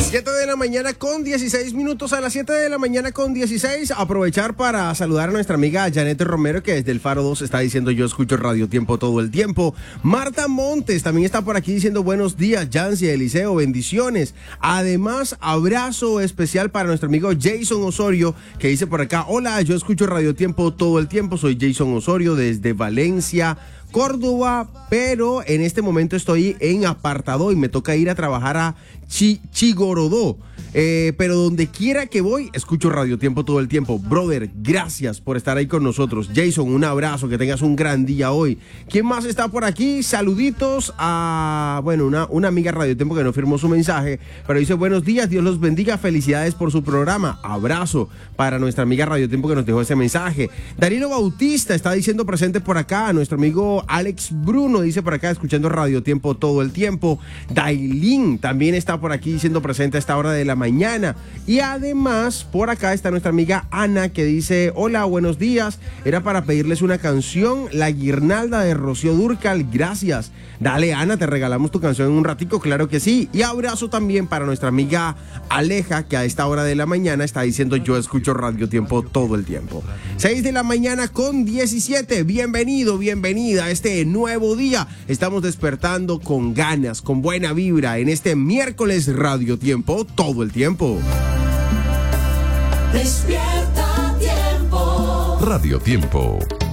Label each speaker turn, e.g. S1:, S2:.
S1: 7 de la mañana con 16 minutos. A las 7 de la mañana con 16, aprovechar para saludar a nuestra amiga Janet Romero, que desde el Faro 2 está diciendo: yo escucho Radio Tiempo todo el tiempo. Marta Montes también está por aquí diciendo: buenos días, Yancy, Eliseo, bendiciones. Además, abrazo especial para nuestro amigo Jason Osorio, que dice por acá: hola, yo escucho Radio Tiempo todo el tiempo. Soy Jason Osorio desde Valencia, Córdoba, pero en este momento estoy en apartado y me toca ir a trabajar a Chigorodó. Pero donde quiera que voy, escucho Radio Tiempo todo el tiempo. Brother, gracias por estar ahí con nosotros. Jason, un abrazo, que tengas un gran día hoy. ¿Quién más está por aquí? Saluditos a, bueno, una amiga Radio Tiempo que no firmó su mensaje, pero dice: buenos días, Dios los bendiga, felicidades por su programa. Abrazo para nuestra amiga Radio Tiempo que nos dejó ese mensaje. Danilo Bautista está diciendo presente por acá. Nuestro amigo Alex Bruno dice por acá: escuchando Radio Tiempo todo el tiempo. Dailin también está por aquí diciendo presente a esta hora de la mañana. Y además por acá está nuestra amiga Ana, que dice: hola, buenos días, era para pedirles una canción, La Guirnalda de Rocío Dúrcal. Gracias. Dale, Ana, te regalamos tu canción en un ratico, claro que sí. Y abrazo también para nuestra amiga Aleja, que a esta hora de la mañana está diciendo: yo escucho Radio Tiempo todo el tiempo. 6 de la mañana con 17. Bienvenido, bienvenida a este nuevo día. Estamos despertando con ganas, con buena vibra en este miércoles Radio Tiempo todo el tiempo.
S2: Despierta Tiempo.
S3: Radio Tiempo.